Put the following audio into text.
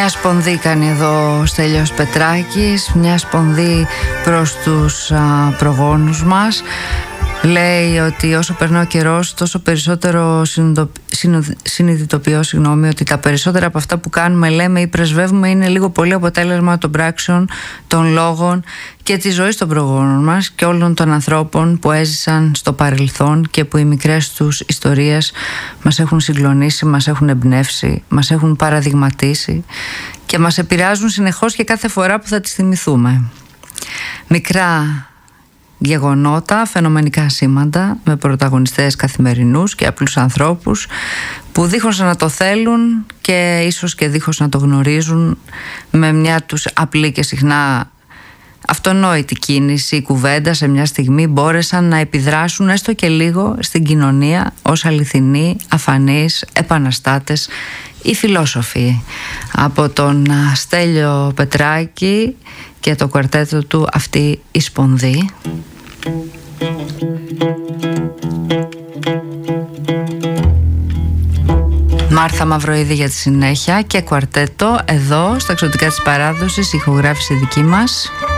Μια σπονδή κάνει εδώ ο Στέλιος Πετράκης, μια σπονδή προς τους προγόνους μας. Λέει ότι όσο περνά ο καιρός, τόσο περισσότερο συνειδητοποιώ ότι τα περισσότερα από αυτά που κάνουμε, λέμε ή πρεσβεύουμε είναι λίγο πολύ αποτέλεσμα των πράξεων, των λόγων και της ζωής των προγόνων μας και όλων των ανθρώπων που έζησαν στο παρελθόν και που οι μικρές τους ιστορίες μας έχουν συγκλονίσει, μας έχουν εμπνεύσει, μας έχουν παραδειγματίσει και μας επηρεάζουν συνεχώς και κάθε φορά που θα τις θυμηθούμε. Μικρά γεγονότα, φαινομενικά σήματα με πρωταγωνιστές καθημερινούς και απλούς ανθρώπους που δίχως να το θέλουν και ίσως και δίχως να το γνωρίζουν, με μια τους απλή και συχνά αυτονόητη κίνηση, κουβέντα σε μια στιγμή μπόρεσαν να επιδράσουν έστω και λίγο στην κοινωνία ως αληθινοί, αφανείς, επαναστάτες ή φιλόσοφοι. Από τον Στέλιο Πετράκη και το κουαρτέτο του αυτή η σπονδή. Μάρθα Μαυροίδη για τη συνέχεια και κουαρτέτο εδώ στα Εξωτικά της Παράδοσης, ηχογράφηση δική μας.